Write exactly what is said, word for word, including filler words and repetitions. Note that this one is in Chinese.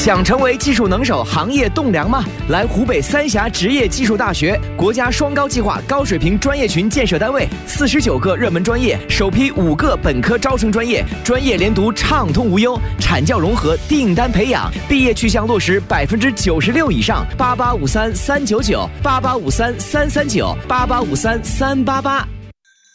想成为技术能手、行业栋梁吗？来湖北三峡职业技术大学，国家双高计划高水平专业群建设单位，四十九个热门专业，首批五个本科招生专业，专业连读畅通无忧，产教融合，订单培养，毕业去向落实百分之九十六以上。八八五三三九九，八八五三三三九，八八五三三八八。